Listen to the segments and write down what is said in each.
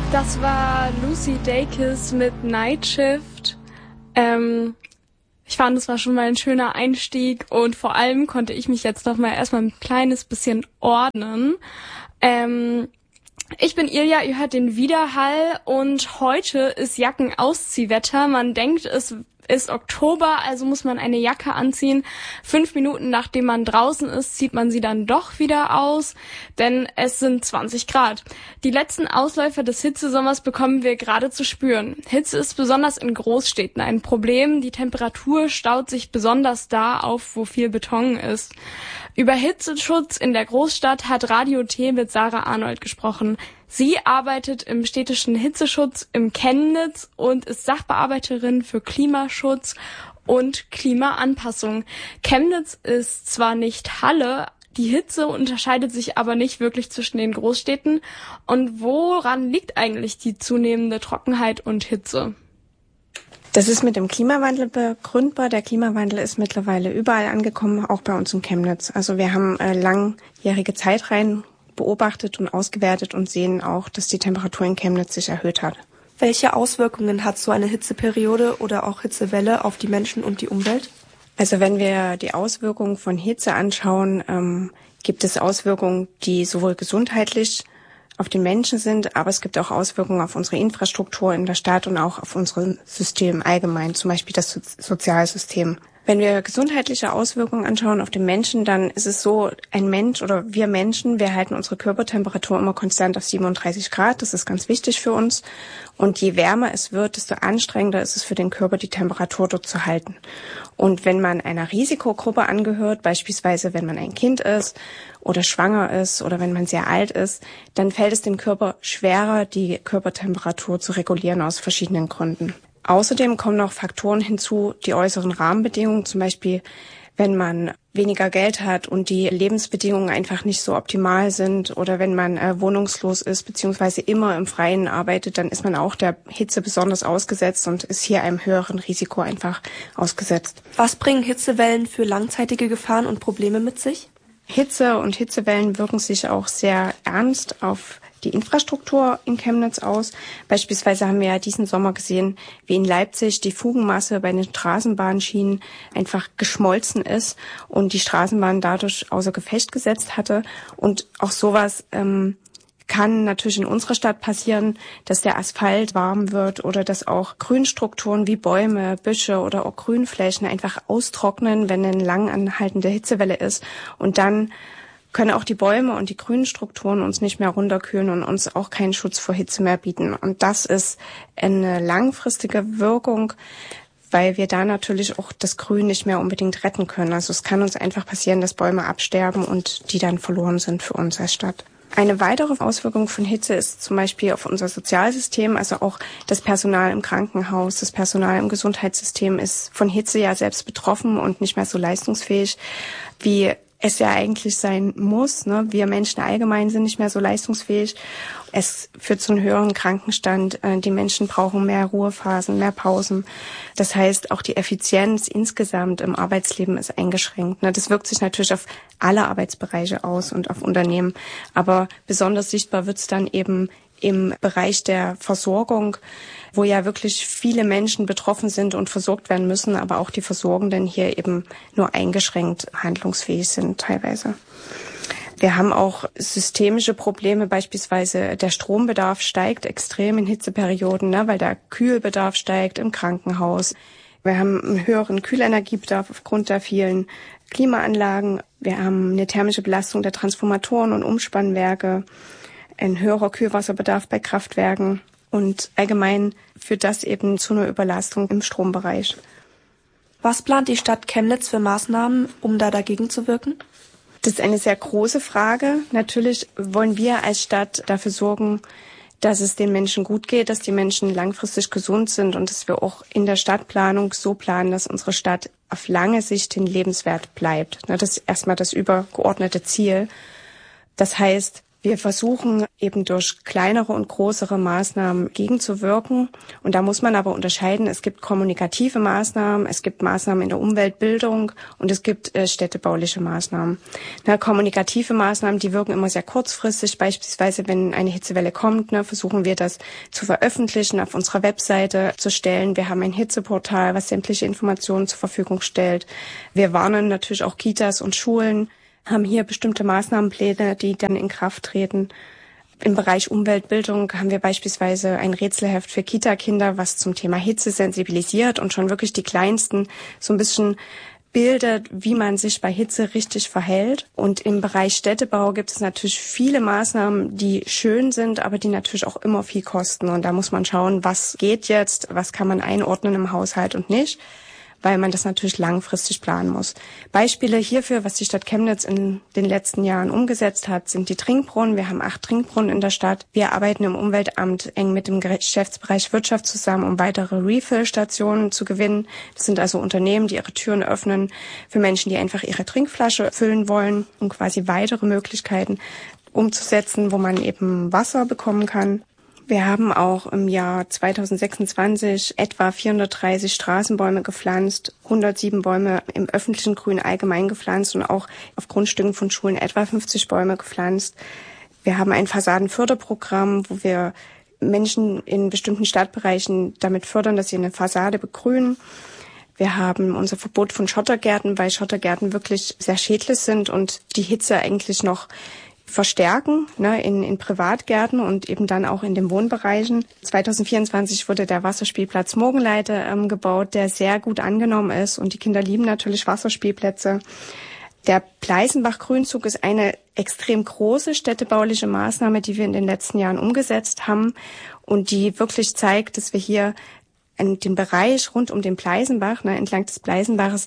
Das war Lucy Dacus mit Night Shift. Ich fand, es war schon mal ein schöner Einstieg und vor allem konnte ich mich jetzt noch mal erstmal ein kleines bisschen ordnen. Ich bin Ilja, ihr hört den Widerhall und heute ist Jackenausziehwetter. Man denkt, es ist Oktober, also muss man eine Jacke anziehen. 5 Minuten nachdem man draußen ist, zieht man sie dann doch wieder aus, denn es sind 20 Grad. Die letzten Ausläufer des Hitzesommers bekommen wir gerade zu spüren. Hitze ist besonders in Großstädten ein Problem. Die Temperatur staut sich besonders da auf, wo viel Beton ist. Über Hitzeschutz in der Großstadt hat Radio T mit Sarah Arnold gesprochen. Sie arbeitet im städtischen Hitzeschutz im Chemnitz und ist Sachbearbeiterin für Klimaschutz und Klimaanpassung. Chemnitz ist zwar nicht Halle, die Hitze unterscheidet sich aber nicht wirklich zwischen den Großstädten. Und woran liegt eigentlich die zunehmende Trockenheit und Hitze? Das ist mit dem Klimawandel begründbar. Der Klimawandel ist mittlerweile überall angekommen, auch bei uns in Chemnitz. Also wir haben langjährige Zeitreihen beobachtet und ausgewertet und sehen auch, dass die Temperatur in Chemnitz sich erhöht hat. Welche Auswirkungen hat so eine Hitzeperiode oder auch Hitzewelle auf die Menschen und die Umwelt? Also wenn wir die Auswirkungen von Hitze anschauen, gibt es Auswirkungen, die sowohl gesundheitlich auf den Menschen sind, aber es gibt auch Auswirkungen auf unsere Infrastruktur in der Stadt und auch auf unser System allgemein, zum Beispiel das Sozialsystem. Wenn wir gesundheitliche Auswirkungen anschauen auf den Menschen, dann ist es so, ein Mensch oder wir Menschen, wir halten unsere Körpertemperatur immer konstant auf 37 Grad. Das ist ganz wichtig für uns. Und je wärmer es wird, desto anstrengender ist es für den Körper, die Temperatur dort zu halten. Und wenn man einer Risikogruppe angehört, beispielsweise wenn man ein Kind ist oder schwanger ist oder wenn man sehr alt ist, dann fällt es dem Körper schwerer, die Körpertemperatur zu regulieren aus verschiedenen Gründen. Außerdem kommen noch Faktoren hinzu, die äußeren Rahmenbedingungen, zum Beispiel wenn man weniger Geld hat und die Lebensbedingungen einfach nicht so optimal sind oder wenn man wohnungslos ist bzw. immer im Freien arbeitet, dann ist man auch der Hitze besonders ausgesetzt und ist hier einem höheren Risiko einfach ausgesetzt. Was bringen Hitzewellen für langzeitige Gefahren und Probleme mit sich? Hitze und Hitzewellen wirken sich auch sehr ernst auf die Infrastruktur in Chemnitz aus. Beispielsweise haben wir ja diesen Sommer gesehen, wie in Leipzig die Fugenmasse bei den Straßenbahnschienen einfach geschmolzen ist und die Straßenbahn dadurch außer Gefecht gesetzt hatte. Und auch sowas kann natürlich in unserer Stadt passieren, dass der Asphalt warm wird oder dass auch Grünstrukturen wie Bäume, Büsche oder auch Grünflächen einfach austrocknen, wenn eine lang anhaltende Hitzewelle ist. Und dann können auch die Bäume und die grünen Strukturen uns nicht mehr runterkühlen und uns auch keinen Schutz vor Hitze mehr bieten. Und das ist eine langfristige Wirkung, weil wir da natürlich auch das Grün nicht mehr unbedingt retten können. Also es kann uns einfach passieren, dass Bäume absterben und die dann verloren sind für uns als Stadt. Eine weitere Auswirkung von Hitze ist zum Beispiel auf unser Sozialsystem, also auch das Personal im Krankenhaus, das Personal im Gesundheitssystem ist von Hitze ja selbst betroffen und nicht mehr so leistungsfähig, wie es ja eigentlich sein muss. Ne? Wir Menschen allgemein sind nicht mehr so leistungsfähig. Es führt zu einem höheren Krankenstand. Die Menschen brauchen mehr Ruhephasen, mehr Pausen. Das heißt, auch die Effizienz insgesamt im Arbeitsleben ist eingeschränkt. Ne? Das wirkt sich natürlich auf alle Arbeitsbereiche aus und auf Unternehmen. Aber besonders sichtbar wird es dann eben im Bereich der Versorgung, wo ja wirklich viele Menschen betroffen sind und versorgt werden müssen, aber auch die Versorgenden hier eben nur eingeschränkt handlungsfähig sind teilweise. Wir haben auch systemische Probleme, beispielsweise der Strombedarf steigt extrem in Hitzeperioden, ne, weil der Kühlbedarf steigt im Krankenhaus. Wir haben einen höheren Kühlenergiebedarf aufgrund der vielen Klimaanlagen. Wir haben eine thermische Belastung der Transformatoren und Umspannwerke, ein höherer Kühlwasserbedarf bei Kraftwerken und allgemein führt das eben zu einer Überlastung im Strombereich. Was plant die Stadt Chemnitz für Maßnahmen, um da dagegen zu wirken? Das ist eine sehr große Frage. Natürlich wollen wir als Stadt dafür sorgen, dass es den Menschen gut geht, dass die Menschen langfristig gesund sind und dass wir auch in der Stadtplanung so planen, dass unsere Stadt auf lange Sicht hin lebenswert bleibt. Das ist erstmal das übergeordnete Ziel. Das heißt, Wir versuchen eben durch kleinere und größere Maßnahmen gegenzuwirken. Und da muss man aber unterscheiden. Es gibt kommunikative Maßnahmen, es gibt Maßnahmen in der Umweltbildung und es gibt städtebauliche Maßnahmen. Kommunikative Maßnahmen, die wirken immer sehr kurzfristig. Beispielsweise, wenn eine Hitzewelle kommt, versuchen wir das zu veröffentlichen, auf unserer Webseite zu stellen. Wir haben ein Hitzeportal, was sämtliche Informationen zur Verfügung stellt. Wir warnen natürlich auch Kitas und Schulen, haben hier bestimmte Maßnahmenpläne, die dann in Kraft treten. Im Bereich Umweltbildung haben wir beispielsweise ein Rätselheft für Kita-Kinder, was zum Thema Hitze sensibilisiert und schon wirklich die Kleinsten so ein bisschen bildet, wie man sich bei Hitze richtig verhält. Und im Bereich Städtebau gibt es natürlich viele Maßnahmen, die schön sind, aber die natürlich auch immer viel kosten. Und da muss man schauen, was geht jetzt, was kann man einordnen im Haushalt und nicht, weil man das natürlich langfristig planen muss. Beispiele hierfür, was die Stadt Chemnitz in den letzten Jahren umgesetzt hat, sind die Trinkbrunnen. Wir haben 8 Trinkbrunnen in der Stadt. Wir arbeiten im Umweltamt eng mit dem Geschäftsbereich Wirtschaft zusammen, um weitere Refill-Stationen zu gewinnen. Das sind also Unternehmen, die ihre Türen öffnen für Menschen, die einfach ihre Trinkflasche füllen wollen, um quasi weitere Möglichkeiten umzusetzen, wo man eben Wasser bekommen kann. Wir haben auch im Jahr 2026 etwa 430 Straßenbäume gepflanzt, 107 Bäume im öffentlichen Grün allgemein gepflanzt und auch auf Grundstücken von Schulen etwa 50 Bäume gepflanzt. Wir haben ein Fassadenförderprogramm, wo wir Menschen in bestimmten Stadtbereichen damit fördern, dass sie eine Fassade begrünen. Wir haben unser Verbot von Schottergärten, weil Schottergärten wirklich sehr schädlich sind und die Hitze eigentlich noch verstärken, in Privatgärten und eben dann auch in den Wohnbereichen. 2024 wurde der Wasserspielplatz Morgenleite gebaut, der sehr gut angenommen ist und die Kinder lieben natürlich Wasserspielplätze. Der Pleißenbach-Grünzug ist eine extrem große städtebauliche Maßnahme, die wir in den letzten Jahren umgesetzt haben und die wirklich zeigt, dass wir hier den Bereich rund um den Pleißenbach, entlang des Pleißenbaches,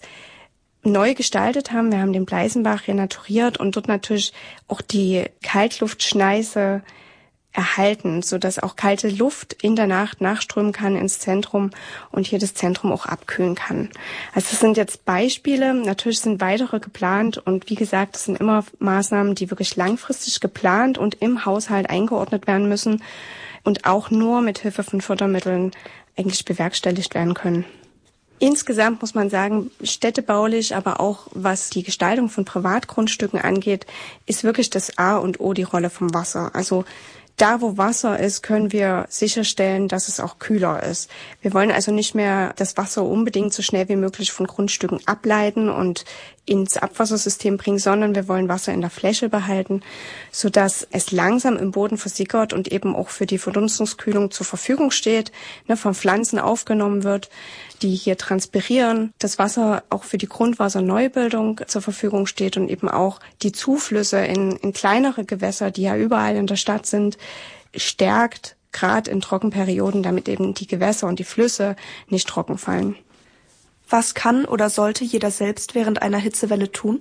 neu gestaltet haben. Wir haben den Pleißenbach renaturiert und dort natürlich auch die Kaltluftschneise erhalten, sodass auch kalte Luft in der Nacht nachströmen kann ins Zentrum und hier das Zentrum auch abkühlen kann. Also das sind jetzt Beispiele. Natürlich sind weitere geplant und wie gesagt, das sind immer Maßnahmen, die wirklich langfristig geplant und im Haushalt eingeordnet werden müssen und auch nur mit Hilfe von Fördermitteln eigentlich bewerkstelligt werden können. Insgesamt muss man sagen, städtebaulich, aber auch was die Gestaltung von Privatgrundstücken angeht, ist wirklich das A und O die Rolle vom Wasser. Also da, wo Wasser ist, können wir sicherstellen, dass es auch kühler ist. Wir wollen also nicht mehr das Wasser unbedingt so schnell wie möglich von Grundstücken ableiten und ins Abwassersystem bringen, sondern wir wollen Wasser in der Fläche behalten, sodass es langsam im Boden versickert und eben auch für die Verdunstungskühlung zur Verfügung steht, von Pflanzen aufgenommen wird, die hier transpirieren, das Wasser auch für die Grundwasserneubildung zur Verfügung steht und eben auch die Zuflüsse in kleinere Gewässer, die ja überall in der Stadt sind, stärkt, gerade in Trockenperioden, damit eben die Gewässer und die Flüsse nicht trocken fallen. Was kann oder sollte jeder selbst während einer Hitzewelle tun?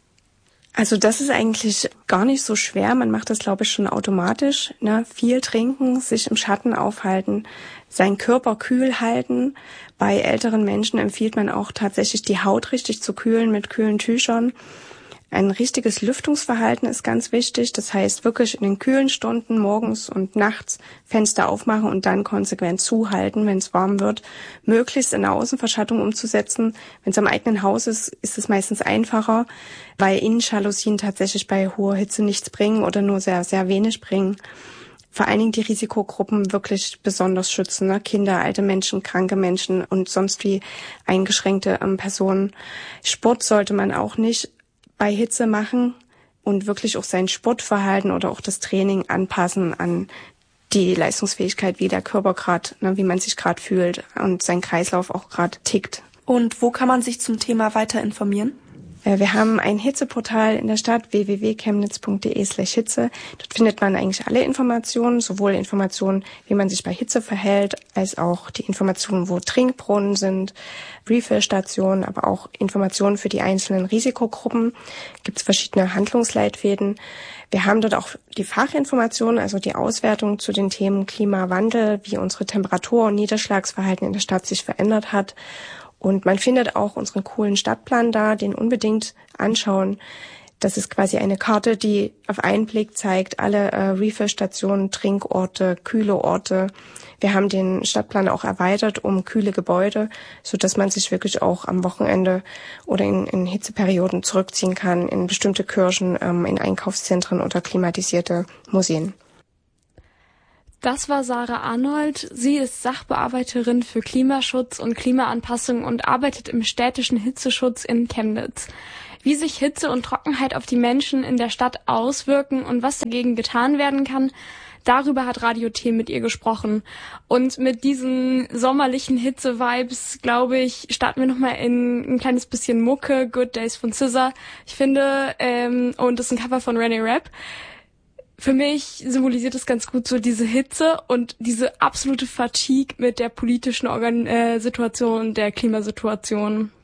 Also das ist eigentlich gar nicht so schwer. Man macht das, glaube ich, schon automatisch. Viel trinken, sich im Schatten aufhalten, seinen Körper kühl halten. Bei älteren Menschen empfiehlt man auch tatsächlich, die Haut richtig zu kühlen mit kühlen Tüchern. Ein richtiges Lüftungsverhalten ist ganz wichtig. Das heißt wirklich in den kühlen Stunden morgens und nachts Fenster aufmachen und dann konsequent zuhalten, wenn es warm wird. Möglichst in der Außenverschattung umzusetzen. Wenn es am eigenen Haus ist, ist es meistens einfacher, weil Innenjalousien tatsächlich bei hoher Hitze nichts bringen oder nur sehr, sehr wenig bringen. Vor allen Dingen die Risikogruppen wirklich besonders schützen, Kinder, alte Menschen, kranke Menschen und sonst wie eingeschränkte Personen. Sport sollte man auch nicht bei Hitze machen und wirklich auch sein Sportverhalten oder auch das Training anpassen an die Leistungsfähigkeit, wie der Körper gerade, wie man sich gerade fühlt und sein Kreislauf auch gerade tickt. Und wo kann man sich zum Thema weiter informieren? Wir haben ein Hitzeportal in der Stadt, www.chemnitz.de/Hitze. Dort findet man eigentlich alle Informationen, sowohl Informationen, wie man sich bei Hitze verhält, als auch die Informationen, wo Trinkbrunnen sind, Refill-Stationen, aber auch Informationen für die einzelnen Risikogruppen. Gibt es verschiedene Handlungsleitfäden. Wir haben dort auch die Fachinformationen, also die Auswertung zu den Themen Klimawandel, wie unsere Temperatur- und Niederschlagsverhalten in der Stadt sich verändert hat. Und man findet auch unseren coolen Stadtplan da, den unbedingt anschauen. Das ist quasi eine Karte, die auf einen Blick zeigt alle Refill-Stationen, Trinkorte, kühle Orte. Wir haben den Stadtplan auch erweitert um kühle Gebäude, so dass man sich wirklich auch am Wochenende oder in Hitzeperioden zurückziehen kann in bestimmte Kirchen, in Einkaufszentren oder klimatisierte Museen. Das war Sarah Arnold. Sie ist Sachbearbeiterin für Klimaschutz und Klimaanpassung und arbeitet im städtischen Hitzeschutz in Chemnitz. Wie sich Hitze und Trockenheit auf die Menschen in der Stadt auswirken und was dagegen getan werden kann, darüber hat Radio T mit ihr gesprochen. Und mit diesen sommerlichen Hitze-Vibes, glaube ich, starten wir nochmal in ein kleines bisschen Mucke, Good Days von SZA. Ich finde, und das ist ein Cover von René Rapp. Für mich symbolisiert es ganz gut so diese Hitze und diese absolute Fatigue mit der politischen Situation, der Klimasituation.